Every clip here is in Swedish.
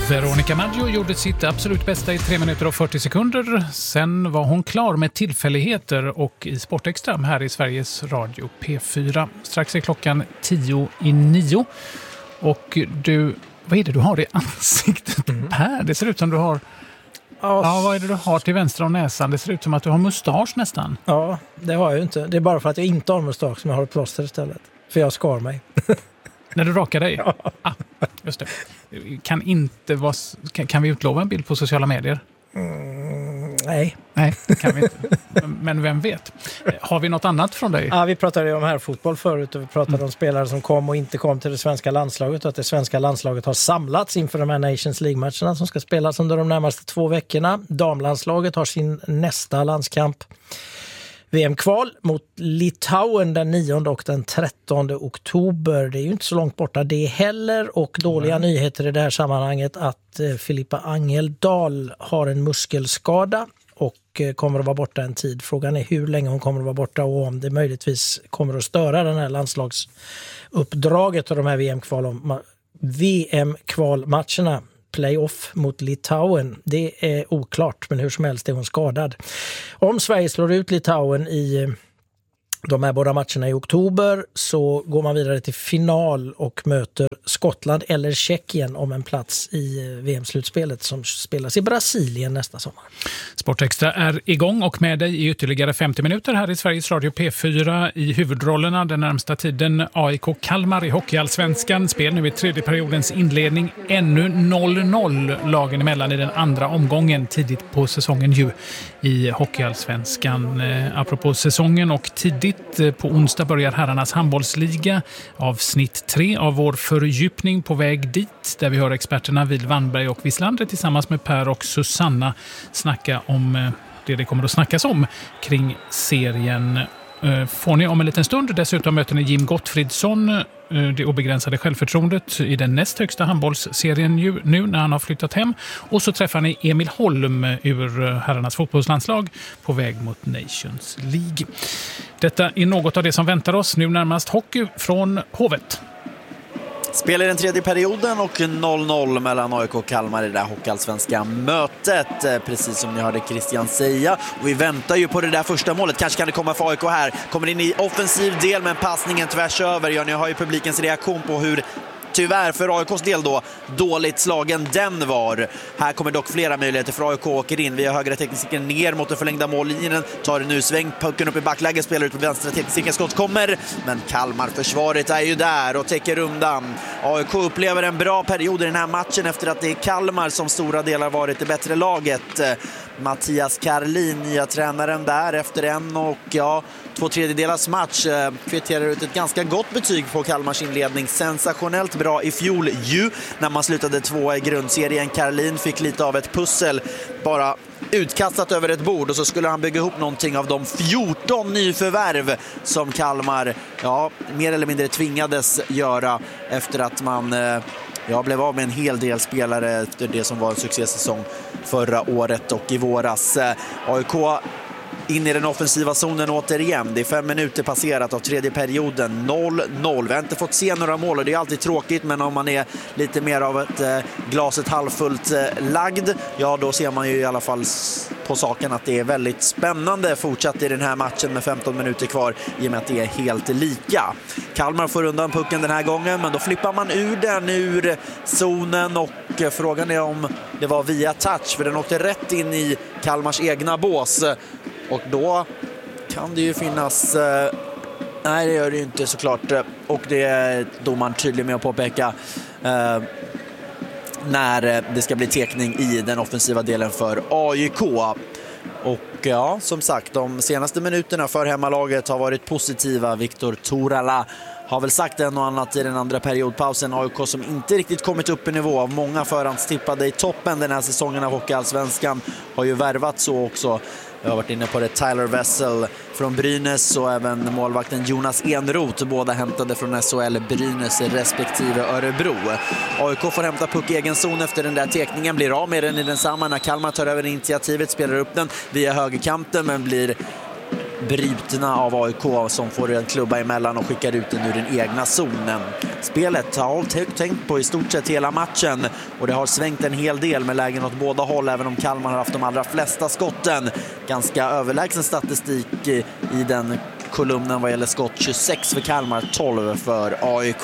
Veronica Maggio gjorde sitt absolut bästa i 3 minuter och 40 sekunder. Sen var hon klar med tillfälligheter och i Sportextra här i Sveriges Radio P4. Strax är klockan 10:09. Och du, vad är det du har i ansiktet här? Det ser ut som du har... Ja, vad är det du har till vänster om näsan? Det ser ut som att du har mustasch nästan. Ja, det har jag ju inte. Det är bara för att jag inte har mustasch som jag har ett plåster istället. För jag skar mig. När du rakar dig? Ja. Just det. Kan vi utlova en bild på sociala medier? Nej. Nej, det kan vi inte. Men vem vet? Har vi något annat från dig? Ja, vi pratade ju om här fotboll förut och vi pratade om spelare som kom och inte kom till det svenska landslaget och att det svenska landslaget har samlats inför de här Nations League-matcherna som ska spelas under de närmaste 2 veckorna. Damlandslaget har sin nästa landskamp. VM-kval mot Litauen den 9 och den 13 oktober. Det är ju inte så långt borta det heller, och dåliga nyheter i det här sammanhanget att Filippa Angeldal har en muskelskada och kommer att vara borta en tid. Frågan är hur länge hon kommer att vara borta och om det möjligtvis kommer att störa den här landslagsuppdraget och de här VM-kvalmatcherna. Playoff mot Litauen. Det är oklart, men hur som helst är hon skadad. Om Sverige slår ut Litauen i de här båda matcherna i oktober så går man vidare till final och möter Skottland eller Tjeckien om en plats i VM-slutspelet som spelas i Brasilien nästa sommar. Sportextra är igång och med dig i ytterligare 50 minuter här i Sveriges Radio P4. I huvudrollerna den närmsta tiden AIK Kalmar i Hockeyallsvenskan. Spel nu i tredje periodens inledning. Ännu 0-0 lagen emellan i den andra omgången tidigt på säsongen ju i Hockeyallsvenskan. Apropå säsongen och tidigt på onsdag börjar herrarnas handbollsliga. Avsnitt 3 av vår fördjupning på väg dit där vi hör experterna Vil Wannberg och Wislander tillsammans med Per och Susanna snacka om det kommer att snackas om kring serien. Får ni om en liten stund. Dessutom möter ni Jim Gottfridsson, det obegränsade självförtroendet i den näst högsta handbollsserien nu när han har flyttat hem. Och så träffar ni Emil Holm ur herrarnas fotbollslandslag på väg mot Nations League. Detta är något av det som väntar oss. Nu närmast hockey från Hovet. Spel i den tredje perioden och 0-0 mellan AIK och Kalmar i det där hockeyallsvenska mötet. Precis som ni hörde Christian säga. Och vi väntar ju på det där första målet. Kanske kan det komma för AIK här. Kommer in i offensiv del men passningen tvärs över. Ja, ni har ju publikens reaktion på hur tyvärr för AIKs del då dåligt slagen den var. Här kommer dock flera möjligheter för AIK åker in via högra tekniken ner mot den förlängda mållinjen. Tar nu sväng, pucken upp i backläge, spelar ut på vänstra tekniken, skott kommer. Men Kalmar-försvaret är ju där och täcker undan. AIK upplever en bra period i den här matchen efter att det är Kalmar som stora delar varit det bättre laget. Mattias Karlin, nya tränaren där efter 2/3 match kvitterar ut ett ganska gott betyg på Kalmars inledning. Sensationellt bra i fjol ju när man slutade 2 i grundserien. Karlin fick lite av ett pussel bara utkastat över ett bord och så skulle han bygga ihop någonting av de 14 nyförvärv som Kalmar mer eller mindre tvingades göra efter att man blev av med en hel del spelare efter det som var en succésäsong förra året och i våras. AIK in i den offensiva zonen återigen. Det är 5 minuter passerat av tredje perioden. 0-0. Vi har inte fått se några mål och det är alltid tråkigt, men om man är lite mer av ett glaset halvfullt lagd, då ser man ju i alla fall på saken att det är väldigt spännande fortsatt i den här matchen med 15 minuter kvar i och med att det är helt lika. Kalmar får undan pucken den här gången, men då flippar man ur zonen och frågan är om det var via touch, för den åkte rätt in i Kalmars egna bås. Och då kan det ju finnas... nej, det gör det ju inte såklart. Och det är domaren tydlig med att påpeka när det ska bli tekning i den offensiva delen för AIK. Och som sagt, de senaste minuterna för hemmalaget har varit positiva. Viktor Torala har väl sagt en och annat i den andra periodpausen. AIK som inte riktigt kommit upp i nivå av många förhandstippade i toppen den här säsongen av Hockeyallsvenskan har ju värvat så också. Jag har varit inne på det. Tyler Wessel från Brynäs och även målvakten Jonas Enroth. Båda hämtade från SHL Brynäs respektive Örebro. AIK får hämta puck i egen zon efter den där tekningen. Blir av med den i densamma när Kalmar tar över initiativet. Spelar upp den via högerkanten men blir brutna av AIK som får en klubba emellan och skickar ut den ur den egna zonen. Spelet har hållit tänkt på i stort sett hela matchen och det har svängt en hel del med lägen åt båda håll, även om Kalmar har haft de allra flesta skotten. Ganska överlägsen statistik i den kolumnen vad gäller skott, 26 för Kalmar, 12 för AIK.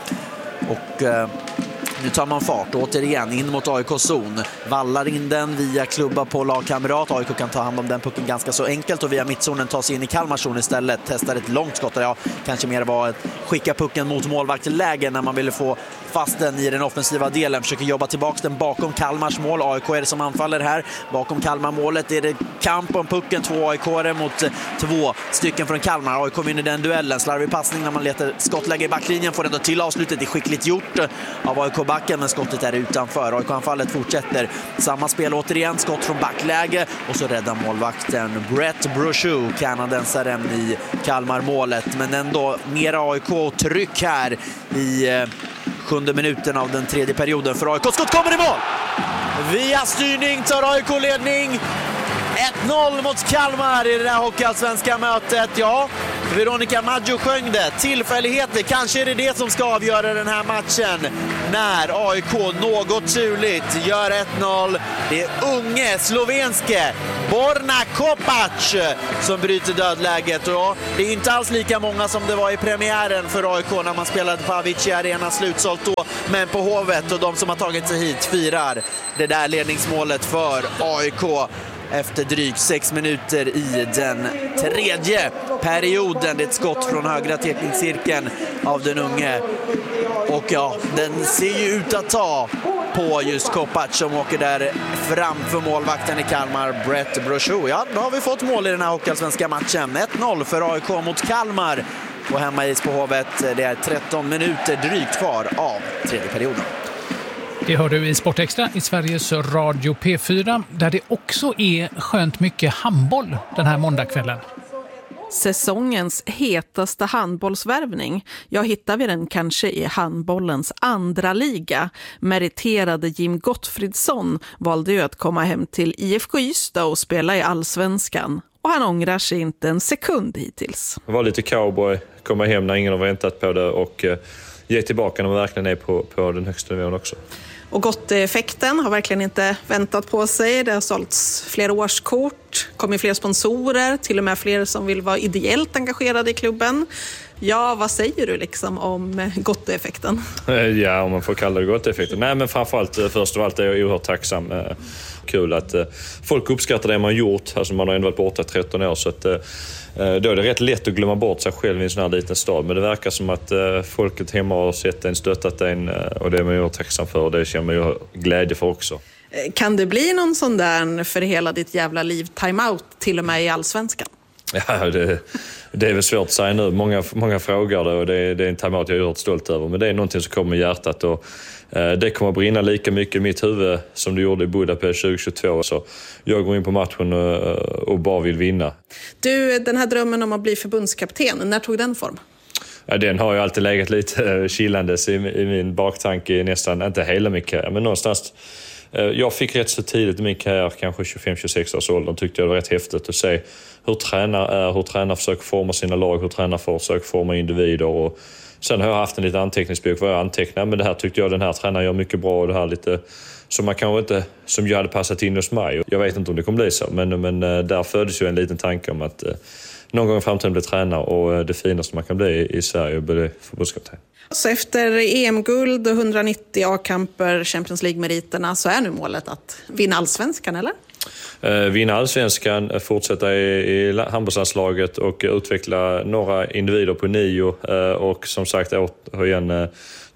Och nu tar man fart återigen in mot AIK-zon. Vallar in den via klubba på lagkamrat. AIK kan ta hand om den pucken ganska så enkelt och via mittzonen ta sig in i Kalmarzon istället. Testar ett långt skott där kanske mer var att skicka pucken mot målvaktläge när man ville få fast den i den offensiva delen. Försöker jobba tillbaka den bakom Kalmars mål. AIK är det som anfaller här. Bakom Kalmar-målet är det kamp om pucken. 2 AIK-are mot 2 stycken från Kalmar. AIK vinner den duellen. Slarvig passning när man letar skottläge i backlinjen. Får ändå till avslutet. Det är skickligt gjort av AIK-backen, men skottet är utanför. AIK-anfallet fortsätter. Samma spel återigen. Skott från backläge. Och så räddar målvakten Brett Brochu, kanadensaren, i Kalmar-målet. Men ändå mer AIK-tryck här i 7:e minuten av den tredje perioden för AIK. Skott kommer i mål! Via styrning tar AIK ledning. 1-0 mot Kalmar i det där hockeyallsvenska mötet. Ja, Veronica Maggio sjöng det. Tillfälligheter, kanske är det det som ska avgöra den här matchen. När AIK något turligt gör 1-0. Det är unge slovenske Borna Kopac som bryter dödläget. Och det är inte alls lika många som det var i premiären för AIK när man spelade på Avicii Arena, slutsålt då. Men på Hovet, och de som har tagit sig hit firar det där ledningsmålet för AIK efter drygt 6 minuter i den tredje perioden. Det är ett skott från högra teckningscirkeln av den unge. Och ja, den ser ju ut att ta på just Kopac som åker där framför målvakten i Kalmar, Brett Brochu. Ja, då har vi fått mål i den här hockeyallsvenska matchen. 1-0 för AIK mot Kalmar på hemmais på Hovet. Det är 13 minuter drygt kvar av tredje perioden. Det hör du i Sportextra i Sveriges Radio P4, där det också är skönt mycket handboll den här måndagskvällen. Säsongens hetaste handbollsvärvning. Jag hittar vi den kanske i handbollens andra liga. Meriterade Jim Gottfridsson valde ju att komma hem till IFK Ystad och spela i Allsvenskan. Och han ångrar sig inte en sekund hittills. Det var lite cowboy, komma hem när ingen har väntat på det och ge tillbaka när man verkligen är på den högsta nivån också. Och Gott-effekten har verkligen inte väntat på sig. Det har sålts fler årskort, kommit fler sponsorer, till och med fler som vill vara ideellt engagerade i klubben. Ja, vad säger du liksom om Gott-effekten? Ja, om man får kalla det Gott-effekten. Nej, men framförallt, först av allt är jag oerhört tacksam. Kul att folk uppskattar det man gjort. Alltså man har ändå varit borta 13 år, så att då är det rätt lätt att glömma bort sig själv i en sån här liten stad. Men det verkar som att folket hemma har sett en, stöttat en, och det är man ju tacksam för, och det känner man ju glädje för också. Kan det bli någon sån där för hela ditt jävla liv timeout till och med i Allsvenskan? Ja, det är väl svårt att säga nu. Många frågar det, och det är en timeout jag är oerhört stolt över. Men det är någonting som kommer med hjärtat, och det kommer att brinna lika mycket i mitt huvud som det gjorde i Budapest 2022. Så jag går in på matchen och bara vill vinna. Du, den här drömmen om att bli förbundskapten, när tog den form? Ja, den har ju alltid legat lite chillandes i min baktanke, nästan inte hela min karriär, men någonstans. Jag fick rätt så tidigt i min karriär, kanske 25-26 års ålder, tyckte jag det var rätt häftigt att se hur tränare försöker forma sina lag, hur tränare försöker forma individer. Och sen har jag haft en liten anteckningsbok vad jag antecknar, men det här tyckte jag den här tränaren gör mycket bra, och det här lite som man kanske inte, som jag hade passat in hos mig. Jag vet inte om det kommer bli så, men där föddes ju en liten tanke om att någon gång i framtiden bli tränare, och det finaste man kan bli i Sverige och bli förbundskapten. Så efter EM-guld och 190 A-kamper, Champions League-meriterna, så är nu målet att vinna Allsvenskan, eller? Vinna Allsvenskan, fortsätta i handbollslandslaget och utveckla några individer på NIO, och som sagt återigen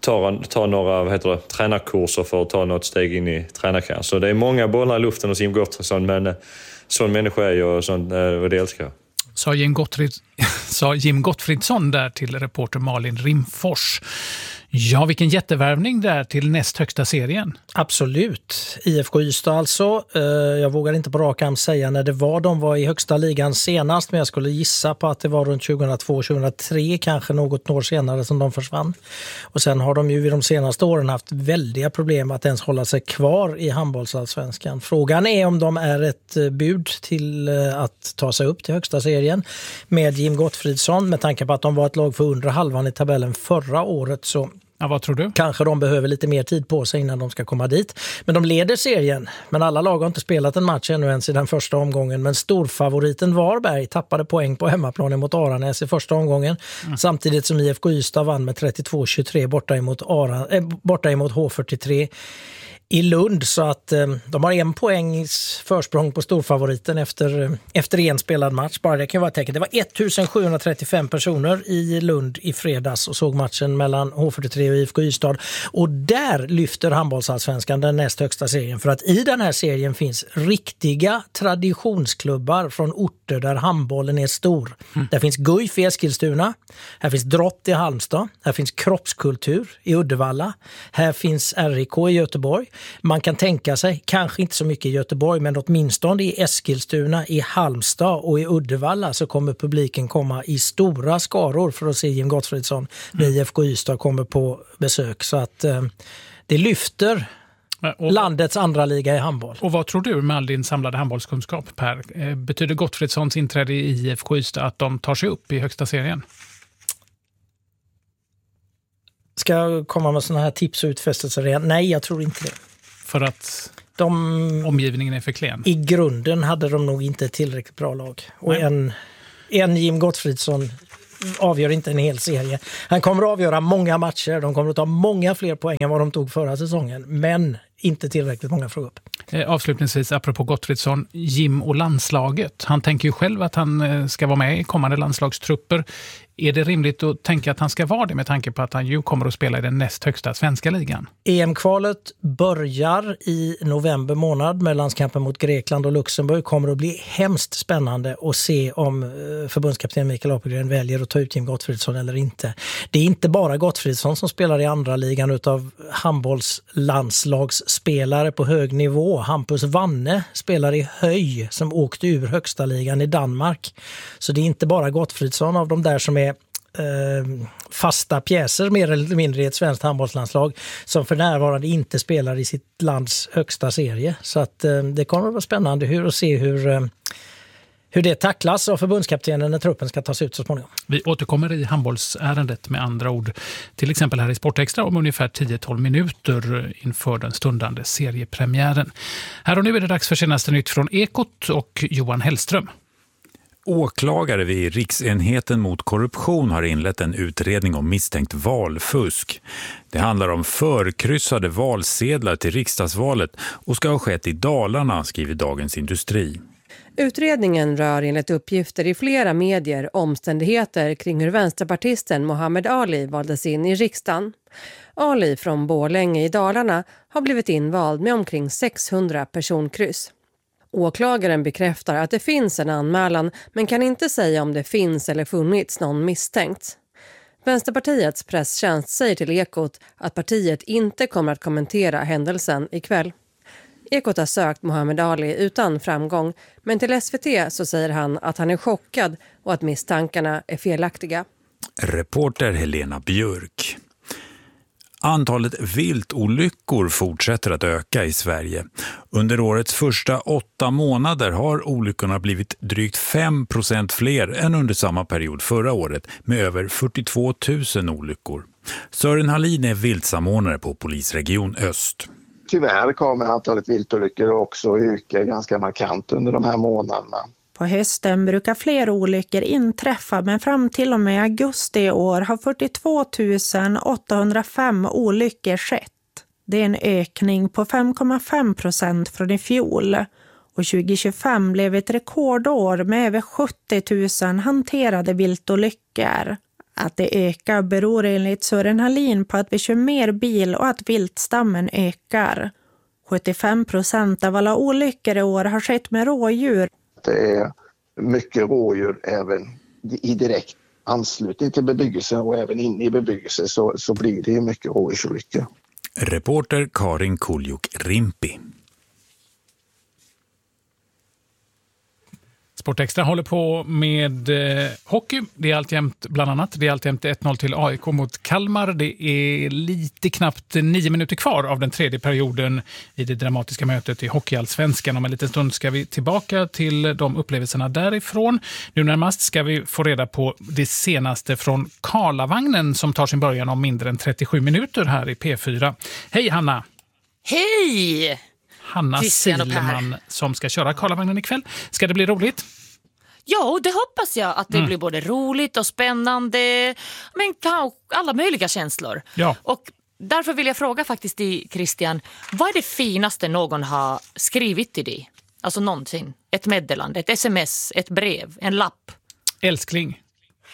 ta några tränarkurser för att ta något steg in i tränarkarriären. Så det är många bollar i luften hos Jim Gottfridsson, men sån människa är jag, och det älskar jag. Sa Jim Gottfridsson där till reporter Malin Rimfors. Ja, vilken jättevärvning där till näst högsta serien. Absolut. IFK Ystad alltså. Jag vågar inte på rak arm säga när det var. De var i högsta ligan senast, men jag skulle gissa på att det var runt 2002-2003, kanske något år senare som de försvann. Och sen har de ju vid de senaste åren haft väldiga problem att ens hålla sig kvar i handbollsallsvenskan. Frågan är om de är ett bud till att ta sig upp till högsta serien med Jim Gottfridsson. Med tanke på att de var ett lag för under halvan i tabellen förra året, så ja, vad tror du? kanske de behöver lite mer tid på sig innan de ska komma dit. Men de leder serien. Men alla lag har inte spelat en match ännu ens i den första omgången. Men storfavoriten Varberg tappade poäng på hemmaplan mot Aranäs i första omgången. Samtidigt som IFK Ystad vann med 32-23 borta emot H43 i Lund, så att de har 1 poängs försprång på storfavoriten efter en spelad match. Bara det kan vara ett tecken. Det var 1735 personer i Lund i fredags och såg matchen mellan H43 och IFK Ystad. Och där lyfter handbollsallsvenskan den näst högsta serien, för att i den här serien finns riktiga traditionsklubbar från orter där handbollen är stor. Där finns Guif i Eskilstuna, här finns Drott i Halmstad, här finns Kroppskultur i Uddevalla, här finns RIK i Göteborg. Man kan tänka sig, kanske inte så mycket i Göteborg, men åtminstone i Eskilstuna, i Halmstad och i Uddevalla så kommer publiken komma i stora skaror för att se Jim Gottfridsson när IFK Ystad kommer på besök. Så att det lyfter landets andra liga i handboll. Och vad tror du med all din samlade handbollskunskap, Per? Betyder Gottfridssons inträde i IFK Ystad att de tar sig upp i högsta serien? Ska jag komma med såna här tips och utfästelser igen? Nej, jag tror inte det. För att omgivningen är för klen? I grunden hade de nog inte ett tillräckligt bra lag. Och en Jim Gottfridsson avgör inte en hel serie. Han kommer att avgöra många matcher. De kommer att ta många fler poäng än vad de tog förra säsongen. Men inte tillräckligt många för upp. Avslutningsvis, apropå Gottfridsson, Jim och landslaget. Han tänker ju själv att han ska vara med i kommande landslagstrupper. Är det rimligt att tänka att han ska vara det med tanke på att han ju kommer att spela i den näst högsta svenska ligan? EM-kvalet börjar i november månad med landskampen mot Grekland och Luxemburg. Kommer att bli hemskt spännande att se om förbundskapten Mikael Apelgren väljer att ta ut Jim Gottfridsson eller inte. Det är inte bara Gottfridsson som spelar i andra ligan utav handbollslandslagsspelare på hög nivå. Hampus Wanne spelar i Höj som åkte ur högsta ligan i Danmark. Så det är inte bara Gottfridsson av de där som är fasta pjäser mer eller mindre i ett svenskt handbollslandslag som för närvarande inte spelar i sitt lands högsta serie. Så att det kommer att vara spännande att se hur det tacklas av förbundskaptenen när truppen ska tas ut så småningom. Vi återkommer i handbollsärendet med andra ord, till exempel här i Sportextra om ungefär 10-12 minuter inför den stundande seriepremiären. Här och nu är det dags för senaste nytt från Ekot och Johan Hellström. Åklagare vid Riksenheten mot korruption har inlett en utredning om misstänkt valfusk. Det handlar om förkryssade valsedlar till riksdagsvalet och ska ha skett i Dalarna, skriver Dagens Industri. Utredningen rör enligt uppgifter i flera medier omständigheter kring hur vänsterpartisten Mohammed Ali valdes in i riksdagen. Ali från Borlänge i Dalarna har blivit invald med omkring 600 personkryss. Åklagaren bekräftar att det finns en anmälan men kan inte säga om det finns eller funnits någon misstänkt. Vänsterpartiets presstjänst säger till Ekot att partiet inte kommer att kommentera händelsen ikväll. Ekot har sökt Mohammed Ali utan framgång, men till SVT så säger han att han är chockad och att misstankarna är felaktiga. Reporter Helena Björk. Antalet viltolyckor fortsätter att öka i Sverige. Under årets första 8 månader har olyckorna blivit drygt 5% fler än under samma period förra året med över 42 000 olyckor. Sören Hallin är viltsamordnare på Polisregion Öst. Tyvärr kommer antalet viltolyckor också öka ganska markant under de här månaderna. På hösten brukar fler olyckor inträffa, men fram till och med augusti i år har 42 805 olyckor skett. Det är en ökning på 5,5% från i fjol. Och 2025 blev ett rekordår med över 70 000 hanterade viltolyckor. Att det ökar beror enligt Sören Hallin på att vi kör mer bil och att viltstammen ökar. 75% av alla olyckor i år har skett med rådjur. Det är mycket rådjur även i direkt anslutning till bebyggelse och även inne i bebyggelse så blir det mycket rådjursolyckor. Reporter Karin Kuljuk-Rimpi. Sportextra håller på med hockey. Det är alltjämt bland annat. Det är alltjämt 1-0 till AIK mot Kalmar. Det är lite knappt 9 minuter kvar av den tredje perioden i det dramatiska mötet i Hockeyallsvenskan. Om en liten stund ska vi tillbaka till de upplevelserna därifrån. Nu närmast ska vi få reda på det senaste från Karlavagnen som tar sin början om mindre än 37 minuter här i P4. Hej Hanna! Hej! Hanna Silman som ska köra Karlavagnen ikväll. Ska det bli roligt? Ja, det hoppas jag att det blir både roligt och spännande, men alla möjliga känslor. Ja. Och därför vill jag fråga faktiskt dig, Christian, vad är det finaste någon har skrivit till dig? Alltså någonsin. Ett meddelande, ett sms, ett brev, en lapp. Älskling.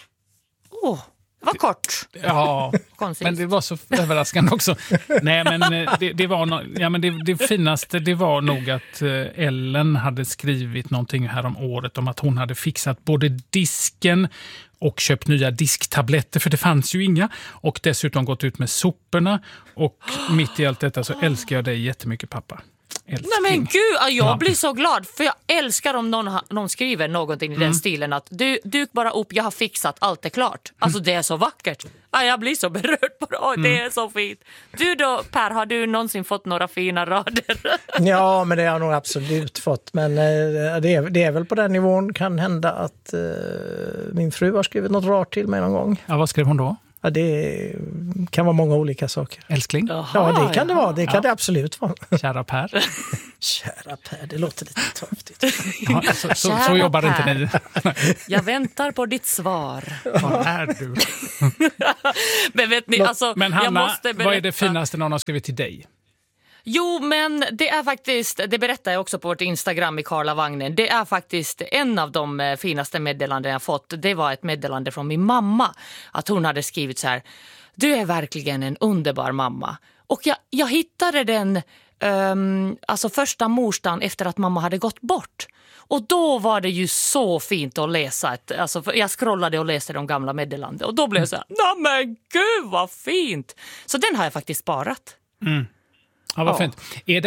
Vad kort. Ja, men det var så överraskande också. Nej, men det var det finaste det var nog att Ellen hade skrivit någonting här om året om att hon hade fixat både disken och köpt nya disktabletter, för det fanns ju inga, och dessutom gått ut med soporna, och mitt i allt detta så älskar jag dig jättemycket, pappa. Älskling. Nej men gud, jag blir så glad, för jag älskar om någon skriver någonting i den stilen att duk bara upp, jag har fixat, allt är klart. Alltså det är så vackert. Jag blir så berörd på det. Det är så fint. Du då, Per, har du någonsin fått några fina rader? Ja, men det har jag nog absolut fått. Men det är väl på den nivån kan hända att min fru har skrivit något rart till mig någon gång. Ja, vad skrev hon då? Ja, det kan vara många olika saker. Älskling? Ja, det kan det vara. Det kan det absolut vara. Kära Per? Kära Per, det låter lite torftigt. Ja, så jobbar inte ni. Jag väntar på ditt svar. Vad är du? Men vet ni, alltså, men Hanna, jag måste berätta. Vad är det finaste någon har skrivit till dig? Jo, men det är faktiskt, det berättar jag också på vårt Instagram i Karlavagnen. Det är faktiskt en av de finaste meddelanden jag fått. Det var ett meddelande från min mamma. Att hon hade skrivit så här: du är verkligen en underbar mamma. Och jag hittade den alltså första morsdagen efter att mamma hade gått bort. Och då var det ju så fint att läsa. Jag scrollade och läste de gamla meddelanden. Och då blev jag så här, nej men gud vad fint. Så den har jag faktiskt sparat. Mm. Ja, vad fint. Är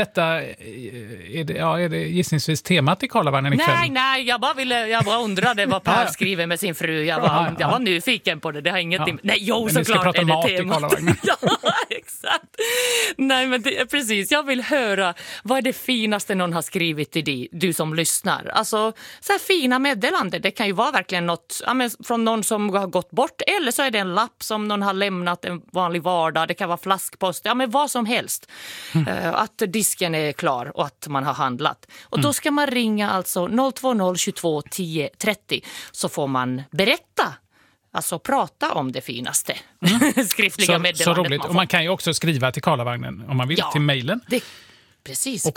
det gissningsvis temat i Karlavagnen ikväll? Nej, jag bara undrade vad Per skriver med sin fru. Jag var nyfiken på det. Det har ingenting. Nej, jo, men såklart är det temat. Ja, exakt. Nej, men precis. Jag vill höra, vad är det finaste någon har skrivit till dig, du som lyssnar? Alltså, så här fina meddelanden. Det kan ju vara verkligen något från någon som har gått bort. Eller så är det en lapp som någon har lämnat en vanlig vardag. Det kan vara flaskpost. Ja, men vad som helst. Att disken är klar och att man har handlat. Och då ska man ringa alltså 020 22 10 30, så får man berätta, alltså prata om det finaste skriftliga meddelandet. Så roligt. Och man kan ju också skriva till Karlavagnen om man vill, till mejlen. Precis,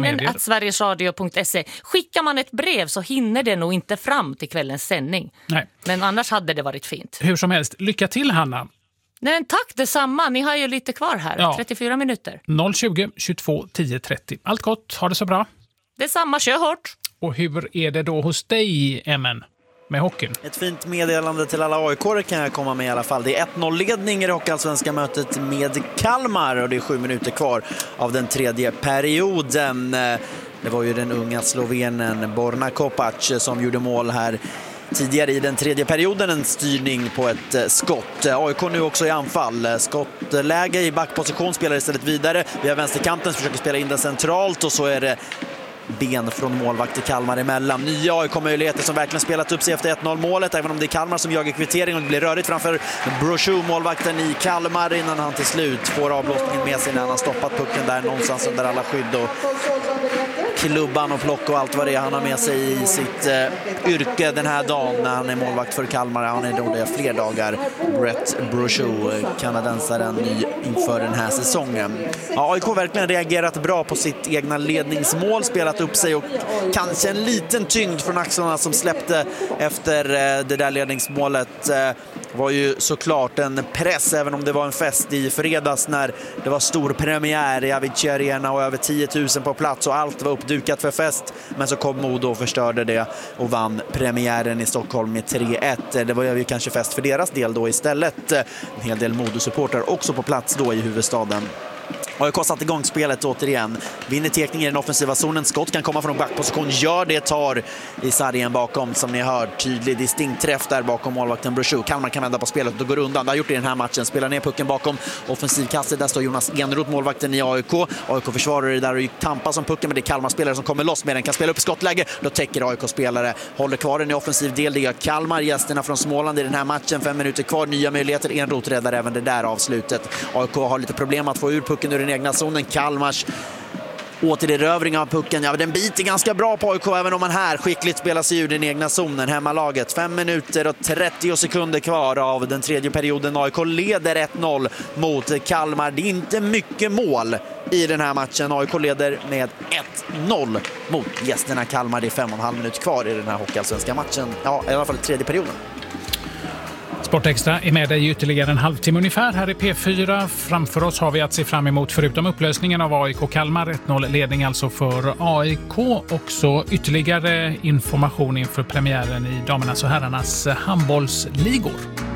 karlavagnen@sverigesradio.se. Skickar man ett brev så hinner det nog inte fram till kvällens sändning. Nej. Men annars hade det varit fint. Hur som helst, lycka till Hanna. Nej, tack detsamma. Ni har ju lite kvar här. 34 minuter. 020 22 10 30. Allt gott, ha det så bra. Detsamma, kör hårt. Och hur är det då hos dig, Emmen, med hockeyn? Ett fint meddelande till alla AIK-are kan jag komma med i alla fall. Det är 1-0-ledning i det hockeyallsvenska mötet med Kalmar och det är 7 minuter kvar av den tredje perioden. Det var ju den unga slovenen Borna Kopac som gjorde mål här tidigare i den tredje perioden, en styrning på ett skott. AIK nu också i anfall. Skottläge i backposition, spelar istället vidare. Vi har vänsterkanten som försöker spela in den centralt och så är det ben från målvakt i Kalmar emellan. Nya AIK-möjligheter som verkligen spelat upp sig efter 1-0-målet, även om det är Kalmar som jagar kvittering och det blir rörigt framför Brochu, målvakten i Kalmar, innan han till slut får avblåsningen med sig när han har stoppat pucken där någonstans under alla skydd och klubban och plock och allt vad det är han har med sig i sitt yrke den här dagen när han är målvakt för Kalmar. Han är då det fler dagar. Brett Brochu, kanadensaren, ny inför den här säsongen. Ja, AIK verkligen reagerat bra på sitt egna ledningsmål, spelat upp sig och kanske en liten tyngd från axlarna som släppte efter det där ledningsmålet. Det var ju såklart en press, även om det var en fest i fredags när det var stor premiär i Avicii Arena och över 10 000 på plats och allt var uppdukat för fest. Men så kom Modo och förstörde det och vann premiären i Stockholm med 3-1. Det var ju kanske fest för deras del då istället. En hel del Modo-supportrar också på plats då i huvudstaden. AIK satt igång spelet återigen. Vinner tekning i den offensiva zonen. Skott kan komma från backposition. Gör det, tar i sargen bakom, som ni hör. Tydlig distinkt träff där bakom målvakten Brochu. Kalmar kan vända på spelet och går undan. Det har gjort det i den här matchen. Spelar ner pucken bakom offensivkastet. Där står Jonas Enroth, målvakten i AIK. AIK försvarar det där och tampas som pucken, men det är Kalmar-spelare som kommer loss med den. Kan spela upp skottläge. Då täcker AIK-spelare. Håller kvar den i offensiv del. Det gör Kalmar, gästerna från Småland i den här matchen. 5 minuter kvar. Nya möjligheter. Enroth räddar även det där avslutet. AIK har lite problem att få ur pucken ur den egna zonen. Kalmars återerövring av pucken. Ja, den biter ganska bra på AIK, även om man här skickligt spelar sig ur den egna zonen. Hemmalaget. 5 minuter och 30 sekunder kvar av den tredje perioden. AIK leder 1-0 mot Kalmar. Det är inte mycket mål i den här matchen. AIK leder med 1-0 mot gästerna Kalmar. Det är 5,5 minuter kvar i den här hockeyallsvenska matchen. Ja, i alla fall tredje perioden. Sportextra är med dig i ytterligare en halvtimme ungefär här i P4. Framför oss har vi att se fram emot, förutom upplösningen av AIK Kalmar, 1-0-ledning alltså för AIK. Också ytterligare information inför premiären i damernas och herrarnas handbollsligor.